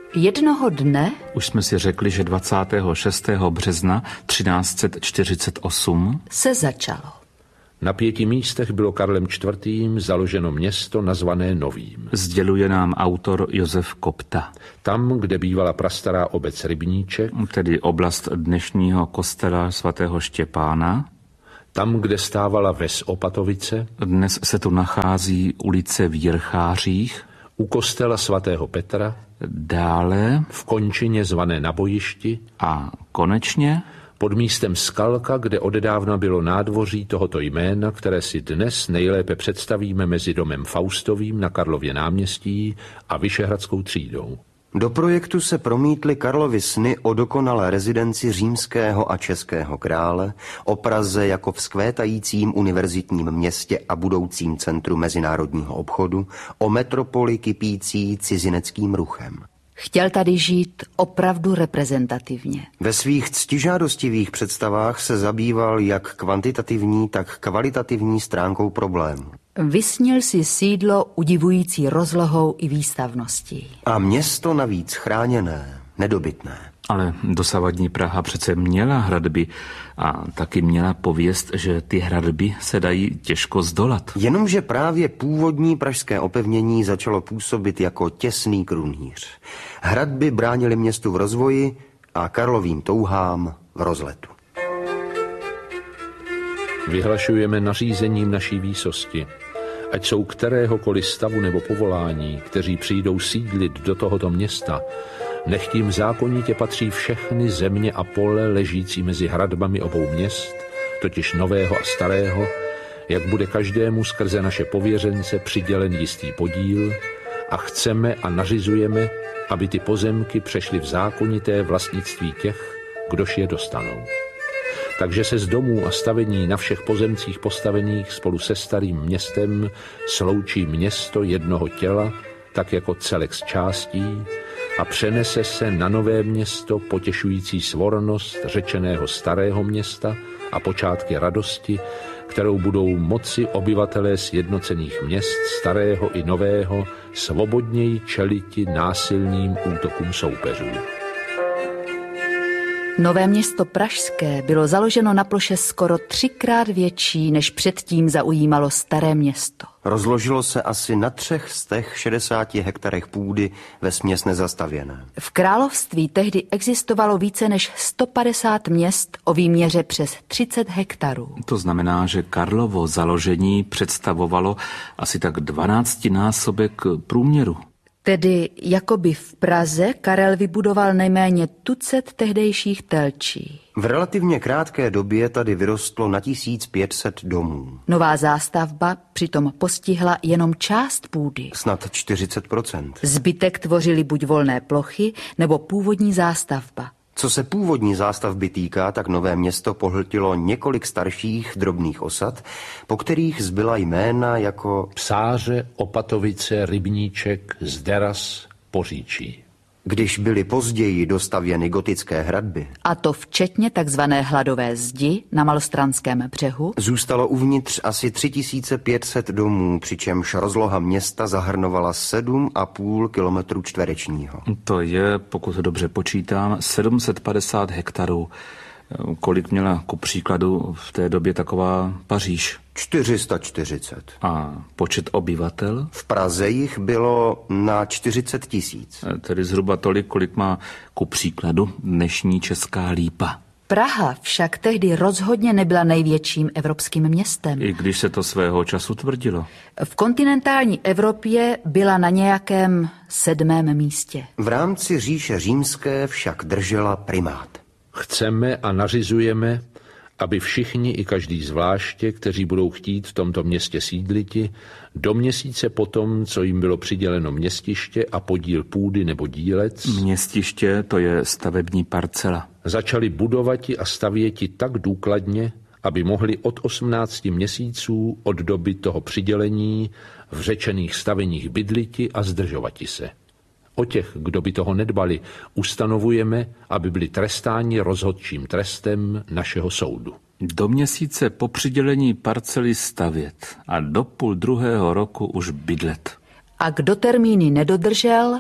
Jednoho dne, už jsme si řekli, že 26. března 1348 se začalo. Na 5 místech bylo Karlem IV. Založeno město nazvané Novým. Sděluje nám autor Josef Kopta. Tam, kde bývala prastará obec Rybníček, tedy oblast dnešního kostela svatého Štěpána, tam, kde stávala ves Opatovice, dnes se tu nachází ulice v Jirchářích, u kostela svatého Petra, dále v končině zvané Na bojišti a konečně pod místem Skalka, kde odedávna bylo nádvoří tohoto jména, které si dnes nejlépe představíme mezi domem Faustovým na Karlově náměstí a Vyšehradskou třídou. Do projektu se promítly Karlovy sny o dokonalé rezidenci římského a českého krále, o Praze jako vzkvétajícím univerzitním městě a budoucím centru mezinárodního obchodu, o metropoli kypící cizineckým ruchem. Chtěl tady žít opravdu reprezentativně. Ve svých ctižádostivých představách se zabýval jak kvantitativní, tak kvalitativní stránkou problému. Vysnil si sídlo udivující rozlohou i výstavností. A město navíc chráněné, nedobytné. Ale dosavadní Praha přece měla hradby a taky měla pověst, že ty hradby se dají těžko zdolat. Jenomže právě původní pražské opevnění začalo působit jako těsný krunýř. Hradby bránily městu v rozvoji a Karlovým touhám v rozletu. Vyhlašujeme nařízením naší výsosti, ať jsou kteréhokoliv stavu nebo povolání, kteří přijdou sídlit do tohoto města, nech tím zákonitě patří všechny země a pole ležící mezi hradbami obou měst, totiž nového a starého, jak bude každému skrze naše pověřence přidělen jistý podíl, a chceme a nařizujeme, aby ty pozemky přešly v zákonité vlastnictví těch, kdož je dostanou. Takže se z domů a stavení na všech pozemcích postavených spolu se starým městem sloučí město jednoho těla, tak jako celek z částí, a přenese se na nové město potěšující svornost řečeného starého města a počátky radosti, kterou budou moci obyvatelé sjednocených měst starého i nového svobodněji čeliti násilným útokům soupeřů. Nové město pražské bylo založeno na ploše skoro 3krát větší, než předtím zaujímalo staré město. Rozložilo se asi na 360 hektarech půdy vesměs nezastavěné. V království tehdy existovalo více než 150 měst o výměře přes 30 hektarů. To znamená, že Karlovo založení představovalo asi tak 12násobek průměru. Tedy jakoby v Praze Karel vybudoval nejméně tucet tehdejších telčí. V relativně krátké době tady vyrostlo na 1500 domů. Nová zástavba přitom postihla jenom část půdy. Snad 40%. Zbytek tvořily buď volné plochy, nebo původní zástavba. Co se původní zástavby týká, tak nové město pohltilo několik starších drobných osad, po kterých zbyla jména jako Psáře, Opatovice, Rybníček, Zderas, Poříčí. Když byly později dostavěny gotické hradby, a to včetně takzvané Hladové zdi na Malostranském břehu, zůstalo uvnitř asi 3500 domů, přičemž rozloha města zahrnovala 7,5 kilometru čtverečního. To je, pokud dobře počítám, 750 hektarů. Kolik měla ku příkladu v té době taková Paříž? 440. A počet obyvatel? V Praze jich bylo na 40 000. Tedy zhruba tolik, kolik má ku příkladu dnešní Česká Lípa. Praha však tehdy rozhodně nebyla největším evropským městem. I když se to svého času tvrdilo. V kontinentální Evropě byla na nějakém 7. místě. V rámci říše římské však držela primát. Chceme a nařizujeme, aby všichni i každý zvláště, kteří budou chtít v tomto městě sídliti, do měsíce potom, co jim bylo přiděleno městiště a podíl půdy nebo dílec, Městiště, to je stavební parcela, začali budovati a stavěti tak důkladně, aby mohli od 18 měsíců od doby toho přidělení v řečených staveních bydliti a zdržovati se. O těch, kdo by toho nedbali, ustanovujeme, aby byli trestáni rozhodčím trestem našeho soudu. Do měsíce po přidělení parcely stavět a do půl druhého roku už bydlet. A kdo termíny nedodržel,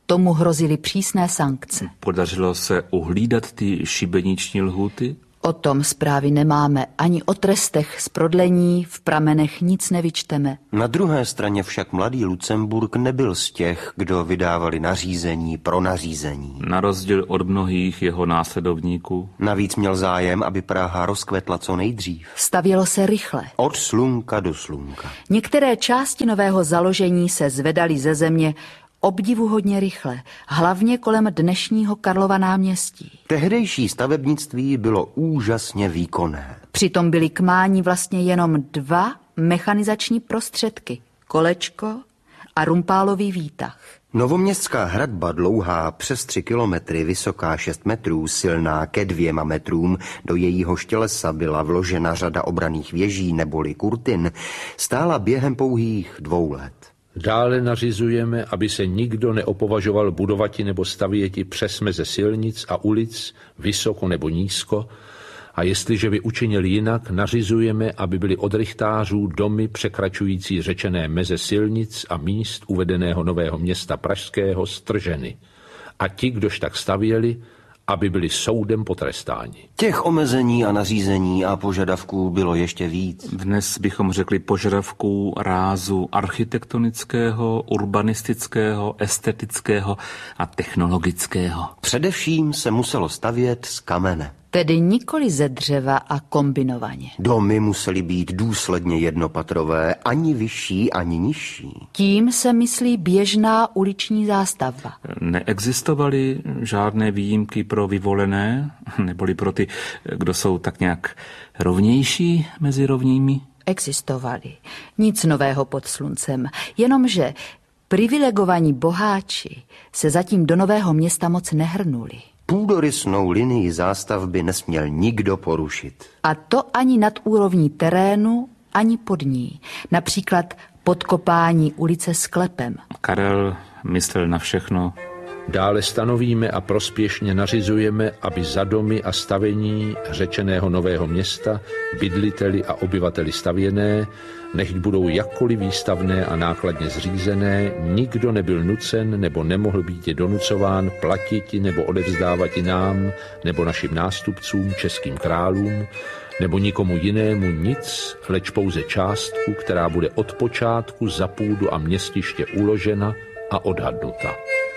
tomu hrozily přísné sankce. Podařilo se uhlídat ty šibeniční lhůty? O tom zprávy nemáme, ani o trestech z prodlení v pramenech nic nevyčteme. Na druhé straně však mladý Lucemburk nebyl z těch, kdo vydávali nařízení pro nařízení. Na rozdíl od mnohých jeho následovníků. Navíc měl zájem, aby Praha rozkvetla co nejdřív. Stavělo se rychle. Od slunka do slunka. Některé části nového založení se zvedaly ze země obdivuhodně rychle, hlavně kolem dnešního Karlova náměstí. Tehdejší stavebnictví bylo úžasně výkonné. Přitom byly k mání vlastně jenom 2 mechanizační prostředky, kolečko a rumpálový výtah. Novoměstská hradba dlouhá přes 3 kilometry, vysoká 6 metrů, silná ke 2 metrům, do jejího tělesa byla vložena řada obranných věží neboli kurtin, stála během pouhých 2 let. Dále nařizujeme, aby se nikdo neopovažoval budovati nebo stavěti přes meze silnic a ulic, vysoko nebo nízko, a jestliže by učinil jinak, nařizujeme, aby byly od rychtářů domy překračující řečené meze silnic a míst uvedeného nového města pražského strženy. A ti, kdož tak stavěli, aby byli soudem potrestáni. Těch omezení a nařízení a požadavků bylo ještě víc. Dnes bychom řekli požadavků rázu architektonického, urbanistického, estetického a technologického. Především se muselo stavět z kamene. Tedy nikoli ze dřeva a kombinovaně. Domy musely být důsledně jednopatrové, ani vyšší, ani nižší. Tím se myslí běžná uliční zástavba. Neexistovaly žádné výjimky pro vyvolené, neboli pro ty, kdo jsou tak nějak rovnější mezi rovnými? Existovaly. Nic nového pod sluncem, jenomže privilegovaní boháči se zatím do nového města moc nehrnuli. Půdorysnou linii zástavby nesměl nikdo porušit. A to ani nad úrovní terénu, ani pod ní. Například podkopání ulice sklepem. Karel myslel na všechno. Dále stanovíme a prospěšně nařizujeme, aby za domy a stavení řečeného nového města, bydliteli a obyvateli stavěné, nechť budou jakkoliv výstavné a nákladně zřízené, nikdo nebyl nucen nebo nemohl být donucován platiti nebo odevzdávat nám nebo našim nástupcům, českým králům, nebo nikomu jinému nic, leč pouze částku, která bude od počátku za půdu a městiště uložena a odhadnuta.